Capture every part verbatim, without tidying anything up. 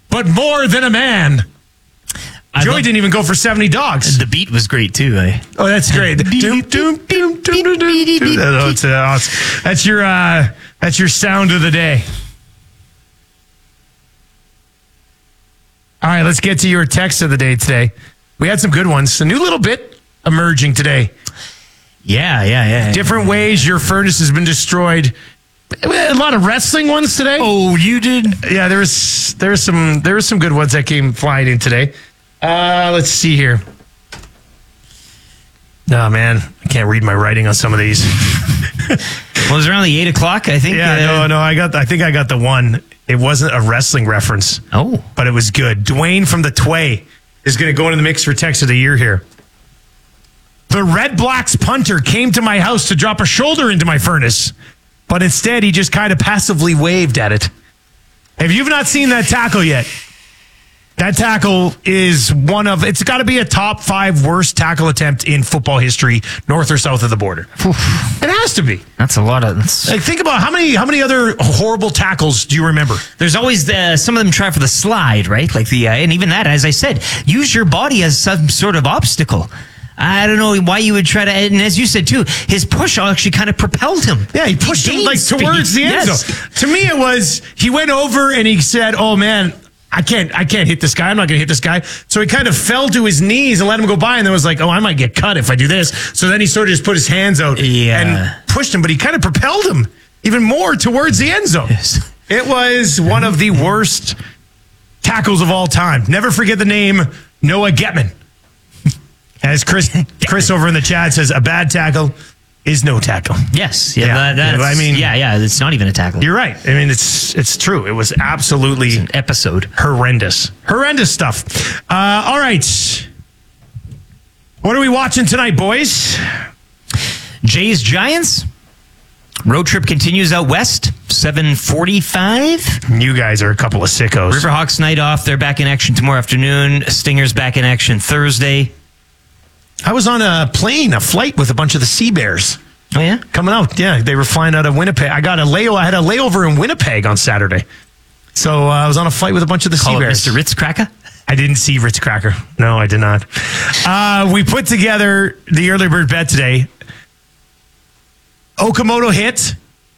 but more than a man. I Joey love- didn't even go for seventy dogs. The beat was great too. Eh? Oh, that's great. Doom, doom, doom, doom, doom, doom, doom. Oh, it's, uh, awesome. That's your uh, that's your sound of the day. All right, let's get to your text of the day today. We had some good ones. A new little bit emerging today. Yeah, yeah, yeah. Different ways your furnace has been destroyed. A lot of wrestling ones today. Oh, you did? Yeah, there was there was some there was some good ones that came flying in today. Uh, let's see here. Oh man, I can't read my writing on some of these. Well, it was around the eight o'clock, I think. Yeah, uh, no, no, I got. I think I got the one. It wasn't a wrestling reference. Oh, but it was good. Dwayne from the Tway is going to go into the mix for text of the year here. The Red Blacks punter came to my house to drop a shoulder into my furnace, but instead he just kind of passively waved at it. If you've not seen that tackle yet, that tackle is one of, it's got to be a top five worst tackle attempt in football history, north or south of the border. It has to be. That's a lot of. That's... Like, think about how many how many other horrible tackles do you remember? There's always the, some of them try for the slide, right? Like the, uh, and even that, as I said, use your body as some sort of obstacle. I don't know why you would try to, and as you said too, his push actually kind of propelled him. Yeah, he pushed he him like speed. towards the end Yes. zone. To me, it was he went over and he said, "Oh man, I can't, I can't hit this guy. I'm not going to hit this guy." So he kind of fell to his knees and let him go by, and then was like, "Oh, I might get cut if I do this." So then he sort of just put his hands out Yeah. and pushed him, but he kind of propelled him even more towards the end zone. Yes. It was one of the worst tackles of all time. Never forget the name Noah Getman. As Chris Chris over in the chat says, a bad tackle is no tackle. Yes. Yeah. Yeah. That, Yeah, that's, but I mean- yeah, yeah. It's not even a tackle. You're right. I mean, it's it's true. It was absolutely An episode. horrendous. Horrendous stuff. Uh, all right. What are we watching tonight, boys? Jays Giants. Road trip continues out west. seven forty-five. You guys are a couple of sickos. Riverhawks night off. They're back in action tomorrow afternoon. Stingers back in action Thursday. I was on a plane, a flight with a bunch of the Sea Bears Oh, yeah? coming out. Yeah, they were flying out of Winnipeg. I got a lay. I had a layover in Winnipeg on Saturday. So uh, I was on a flight with a bunch of the Call Sea it Bears. Mister Ritz Cracker? I didn't see Ritz Cracker. No, I did not. Uh, we put together the early bird bet today. Okamoto hit.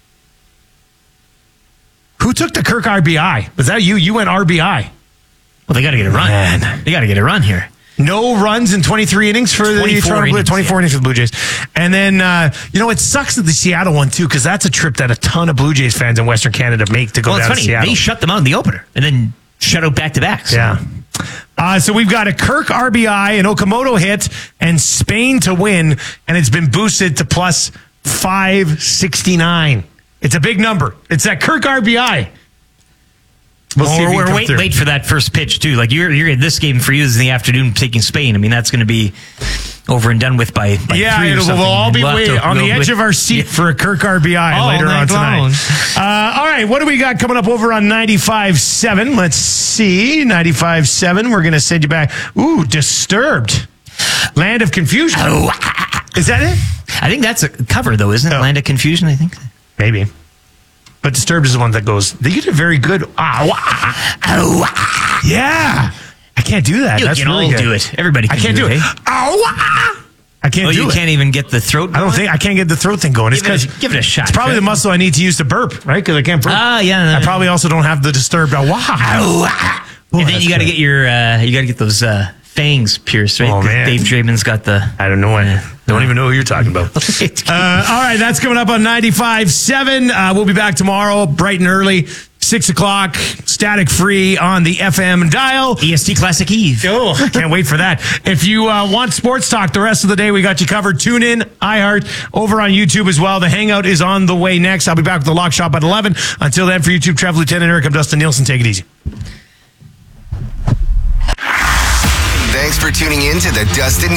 Who took the Kirk R B I? Was that you? You went R B I. Well, they got to get a run. Man. They got to get a run here. No runs in twenty-three innings for the twenty-four Toronto Blue, innings, twenty-four yeah. innings for the Blue Jays. And then, uh, you know, it sucks that the Seattle one, too, because that's a trip that a ton of Blue Jays fans in Western Canada make to go Well, it's down funny. to Seattle. They shut them out in the opener and then shut out back-to-backs. Yeah. Uh, so we've got a Kirk R B I, an Okamoto hit, and Spain to win, and it's been boosted to plus five sixty-nine. It's a big number. It's that Kirk R B I. We'll see if he Well, we're comes wait, through. late for that first pitch, too. Like, you're, you're this game for you is in the afternoon taking Spain. I mean, that's going to be over and done with by, by Yeah, three or it'll, something. we'll all be We'll have waiting to on the go edge with- of our seat for a Kirk R B I All later on night tonight. long. Uh, all right, what do we got coming up over on ninety-five seven? Let's see. ninety-five seven, we're going to send you back. Ooh, Disturbed. Land of Confusion. Is that it? I think that's a cover, though, isn't it? Oh. Land of Confusion, I think. Maybe. But Disturbed is the one that goes, they get a very good, ah, wah, ah, yeah. I can't do that. You That's can really all good. do it. Everybody can I can't do it. it. Ah, wah. I can't Oh, do you it. can't even get the throat I don't going? think, I can't get the throat thing going. It's Give it a- because give it a shot, It's probably Chris. the muscle I need to use to burp, right? Because I can't burp. Ah, yeah, no, I no. probably also don't have the Disturbed, ah, wah. Oh, And then that's you got to good. get your, uh, you got to get those uh, fangs pierced, right? Oh, 'Cause man. Dave Draymond's got the. I don't know. I don't even know who you're talking about. Uh, all right, that's coming up on ninety-five seven. Uh, we'll be back tomorrow, bright and early, six o'clock, static free on the F M dial. E S T Classic Eve. Oh, I can't wait for that. If you uh, want sports talk the rest of the day, we got you covered. Tune in, iHeart, over on YouTube as well. The Hangout is on the way next. I'll be back with the Lock Shop at eleven. Until then, for YouTube Travel Lieutenant Eric, I'm Dustin Nielsen. Take it easy. Thanks for tuning in to the Dustin